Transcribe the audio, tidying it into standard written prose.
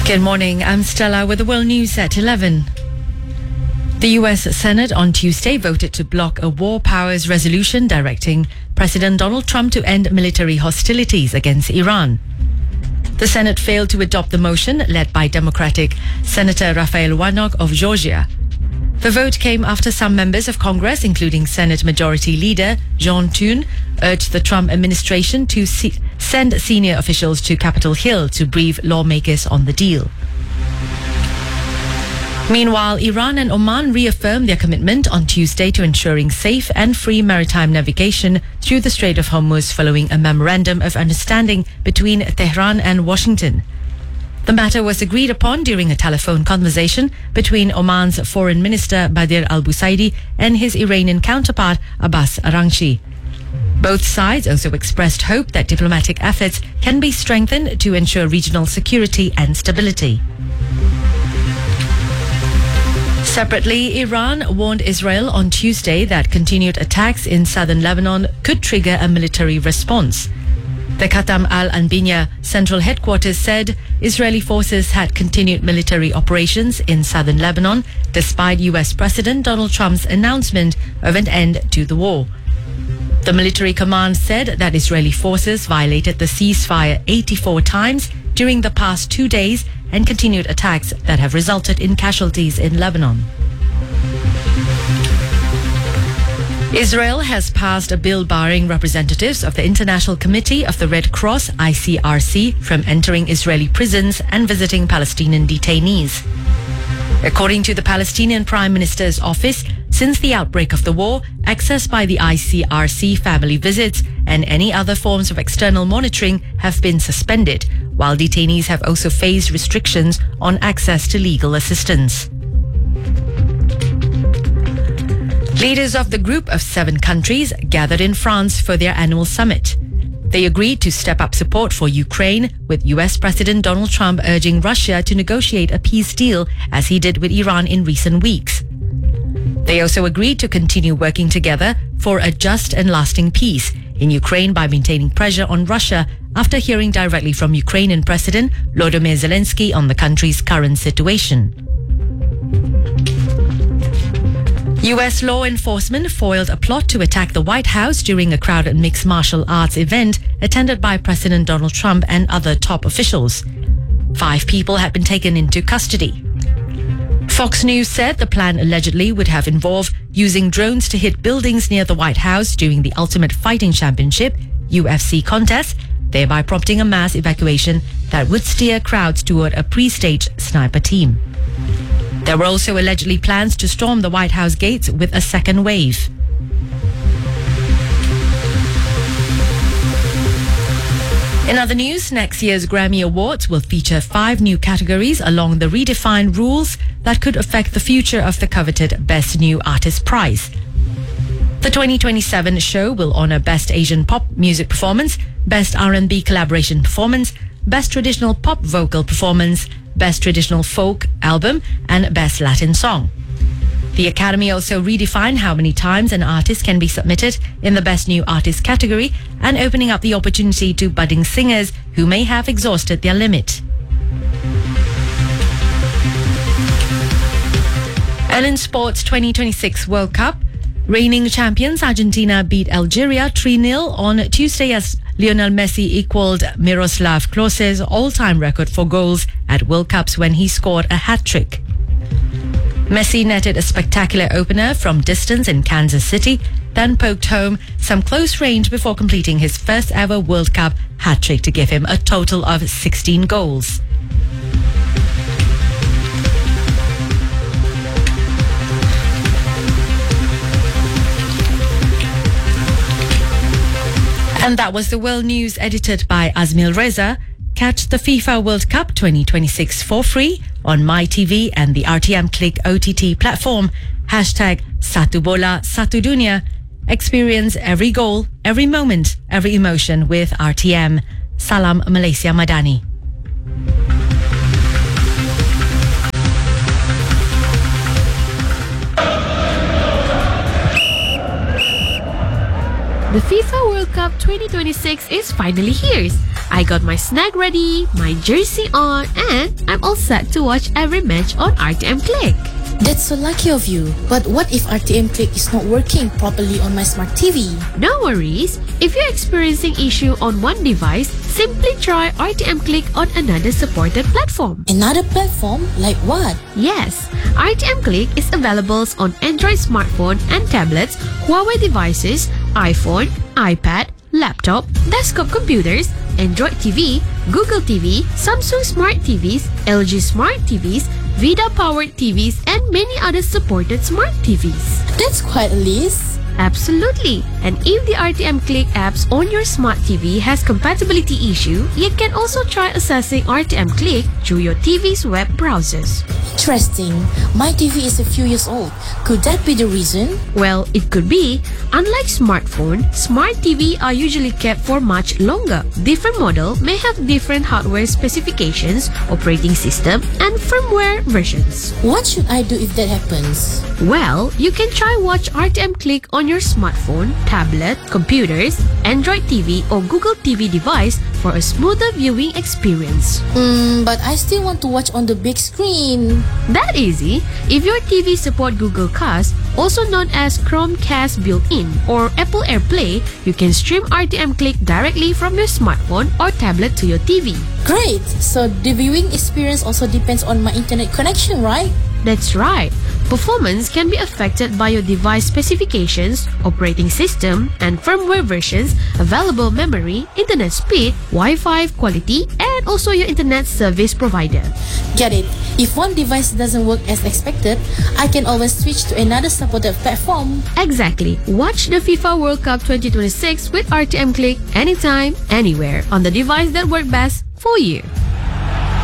Good morning, I'm Stella with the World News at 11. The US Senate on Tuesday voted to block a war powers resolution directing President Donald Trump to end military hostilities against Iran. The Senate failed to adopt the motion led by Democratic Senator Raphael Warnock of Georgia. The vote came after some members of Congress, including Senate Majority Leader John Thune, urged the Trump administration to send senior officials to Capitol Hill to brief lawmakers on the deal. Meanwhile, Iran and Oman reaffirmed their commitment on Tuesday to ensuring safe and free maritime navigation through the Strait of Hormuz following a memorandum of understanding between Tehran and Washington. The matter was agreed upon during a telephone conversation between Oman's Foreign Minister Badr al-Busaidi and his Iranian counterpart Abbas Araghchi. Both sides also expressed hope that diplomatic efforts can be strengthened to ensure regional security and stability. Separately, Iran warned Israel on Tuesday that continued attacks in southern Lebanon could trigger a military response. The Khatam al-Anbiya Central Headquarters said Israeli forces had continued military operations in southern Lebanon despite US President Donald Trump's announcement of an end to the war. The military command said that Israeli forces violated the ceasefire 84 times during the past 2 days and continued attacks that have resulted in casualties in Lebanon. Israel has passed a bill barring representatives of the International Committee of the Red Cross, ICRC, from entering Israeli prisons and visiting Palestinian detainees. According to the Palestinian Prime Minister's office, since the outbreak of the war, access by the ICRC family visits and any other forms of external monitoring have been suspended, while detainees have also faced restrictions on access to legal assistance. Leaders of the group of 7 countries gathered in France for their annual summit. They agreed to step up support for Ukraine, with US President Donald Trump urging Russia to negotiate a peace deal as he did with Iran in recent weeks. They also agreed to continue working together for a just and lasting peace in Ukraine by maintaining pressure on Russia after hearing directly from Ukrainian President Volodymyr Zelensky on the country's current situation. US law enforcement foiled a plot to attack the White House during a crowded mixed martial arts event attended by President Donald Trump and other top officials. 5 people had been taken into custody. Fox News said the plan allegedly would have involved using drones to hit buildings near the White House during the Ultimate Fighting Championship, UFC contest, thereby prompting a mass evacuation that would steer crowds toward a pre-staged sniper team. There were also allegedly plans to storm the White House gates with a second wave. In other news, next year's Grammy Awards will feature 5 new categories along the redefined rules that could affect the future of the coveted Best New Artist prize. The 2027 show will honor Best Asian Pop Music Performance, Best R&B Collaboration Performance, Best Traditional Pop Vocal Performance, Best Traditional Folk Album, and Best Latin Song. The Academy also redefined how many times an artist can be submitted in the Best New Artist category and opening up the opportunity to budding singers who may have exhausted their limit. In Sports 2026 World Cup, reigning champions Argentina beat Algeria 3-0 on Tuesday as Lionel Messi equaled Miroslav Klose's all-time record for goals at World Cups when he scored a hat-trick. Messi netted a spectacular opener from distance in Kansas City, then poked home some close range before completing his first ever World Cup hat-trick to give him a total of 16 goals. And that was the World News edited by Azmil Reza. Catch the FIFA World Cup 2026 for free on MyTV and the RTM Click OTT platform. Hashtag Satu Bola Satu Dunia. Experience every goal, every moment, every emotion with RTM. Salam Malaysia Madani. The FIFA World Cup 2026 is finally here. I got my snack ready, my jersey on, and I'm all set to watch every match on RTM Click. That's so lucky of you. But what if RTM Click is not working properly on my smart TV? No worries. If you're experiencing issue on one device, simply try RTM Click on another supported platform. Another platform? Like what? Yes, RTM Click is available on Android smartphone and tablets, Huawei devices, iPhone, iPad, laptop, desktop computers, Android TV, Google TV, Samsung Smart TVs, LG Smart TVs, VIDA-powered TVs, and many other supported smart TVs. That's quite a list. Absolutely. And if the RTM Click apps on your smart TV has compatibility issue, you can also try accessing RTM Click through your TV's web browsers. Interesting. My TV is a few years old. Could that be the reason? Well, it could be. Unlike smartphone, smart TV are usually kept for much longer. Different model may have different hardware specifications, operating system, and firmware versions. What should I do if that happens? Well, you can try watch RTM Click on your smartphone, tablet, computers, Android TV or Google TV device for a smoother viewing experience. But I still want to watch on the big screen. That easy. If your TV support Google Cast, also known as Chromecast built-in or Apple AirPlay, you can stream RTM Click directly from your smartphone or tablet to your TV. Great! So the viewing experience also depends on my internet connection, right? That's right. Performance can be affected by your device specifications, operating system, and firmware versions, available memory, internet speed, Wi-Fi quality, and also your internet service provider. Get it. If one device doesn't work as expected, I can always switch to another supported platform. Exactly. Watch the FIFA World Cup 2026 with RTM Click anytime, anywhere on the device that works best for you.